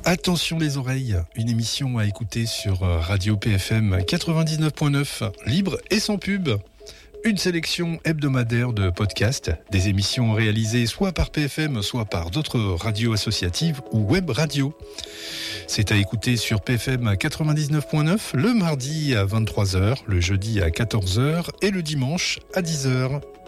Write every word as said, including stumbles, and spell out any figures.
Attention les oreilles, une émission à écouter sur Radio P F M quatre-vingt-dix-neuf point neuf, libre et sans pub. Une sélection hebdomadaire de podcasts, des émissions réalisées soit par P F M, soit par d'autres radios associatives ou web radios. C'est à écouter sur P F M quatre-vingt-dix-neuf point neuf le mardi à vingt-trois heures, le jeudi à quatorze heures et le dimanche à dix heures.